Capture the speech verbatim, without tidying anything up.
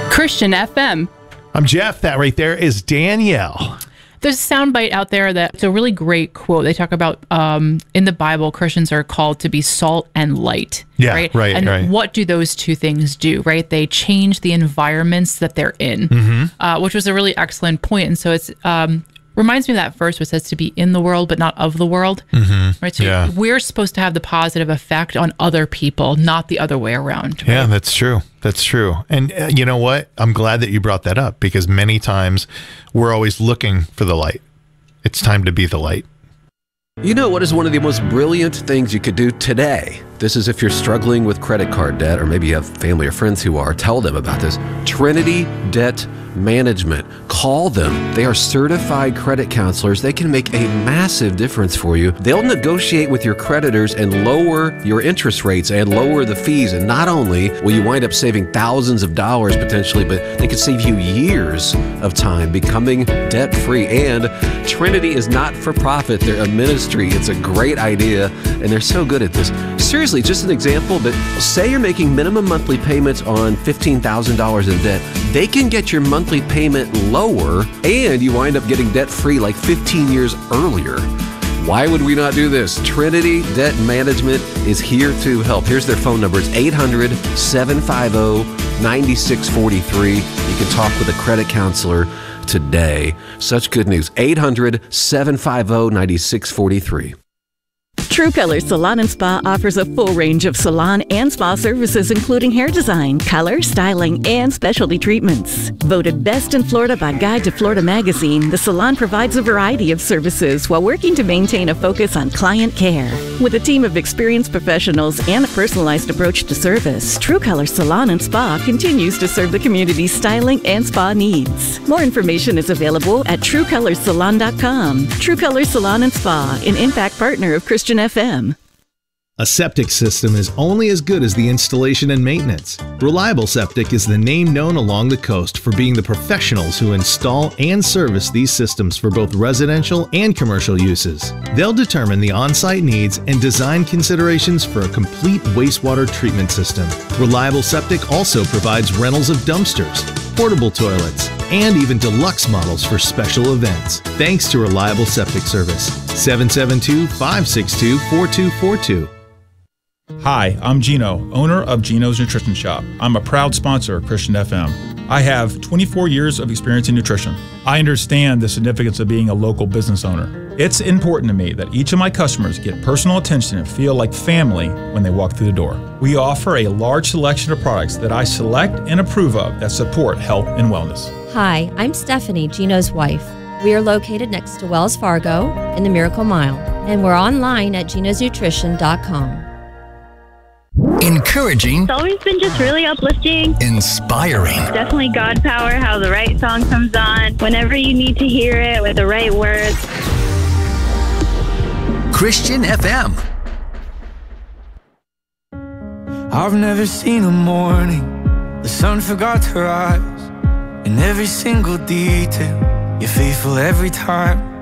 Christian F M. I'm Jeff. That right there is Danielle. There's a soundbite out there that's a really great quote. They talk about um, in the Bible, Christians are called to be salt and light. Yeah, right. right, and right. what do those two things do? Right. They change the environments that they're in, Mm-hmm. uh, which was a really excellent point. And so it's um, reminds me of that verse where it says to be in the world, but not of the world. Mm-hmm. Right. So Yeah. we're supposed to have the positive effect on other people, not the other way around. Right? Yeah, that's true. That's true. And uh, you know what? I'm glad that you brought that up, because many times we're always looking for the light. It's time to be the light. You know what is one of the most brilliant things you could do today? This is if you're struggling with credit card debt, or maybe you have family or friends who are. Tell them about this. Trinity Debt Management. Call them. They are certified credit counselors. They can make a massive difference for you. They'll negotiate with your creditors and lower your interest rates and lower the fees. And not only will you wind up saving thousands of dollars potentially, but they could save you years of time becoming debt-free. And Trinity is not for profit. They're a ministry. It's a great idea, and they're so good at this. Seriously, just an example, but say you're making minimum monthly payments on fifteen thousand dollars in debt. They can get your monthly payment lower, and you wind up getting debt-free like fifteen years earlier. Why would we not do this? Trinity Debt Management is here to help. Here's their phone number. It's eight hundred, seven five zero, nine six four three. You can talk with a credit counselor today. Such good news. eight hundred, seven five zero, nine six four three. True Color Salon and Spa offers a full range of salon and spa services, including hair design, color, styling, and specialty treatments. Voted best in Florida by Guide to Florida magazine, the salon provides a variety of services while working to maintain a focus on client care. With a team of experienced professionals and a personalized approach to service, True Color Salon and Spa continues to serve the community's styling and spa needs. More information is available at true color salon dot com. True Color Salon and Spa, an impact partner of Christian F M. A septic system is only as good as the installation and maintenance. Reliable Septic is the name known along the coast for being the professionals who install and service these systems for both residential and commercial uses. They'll determine the on-site needs and design considerations for a complete wastewater treatment system. Reliable Septic also provides rentals of dumpsters, portable toilets, and even deluxe models for special events. Thanks to Reliable Septic Service. seven seven two, five six two, four two four two. Hi, I'm Gino, owner of Gino's Nutrition Shop. I'm a proud sponsor of Christian F M. I have twenty-four years of experience in nutrition. I understand the significance of being a local business owner. It's important to me that each of my customers get personal attention and feel like family when they walk through the door. We offer a large selection of products that I select and approve of that support health and wellness. Hi, I'm Stephanie, Gino's wife. We are located next to Wells Fargo in the Miracle Mile, and we're online at ginos nutrition dot com. Encouraging. It's always been just really uplifting. Inspiring. Definitely God power, how the right song comes on whenever you need to hear it with the right words. Christian F M. I've never seen a morning the sun forgot to rise. In every single detail, you're faithful every time.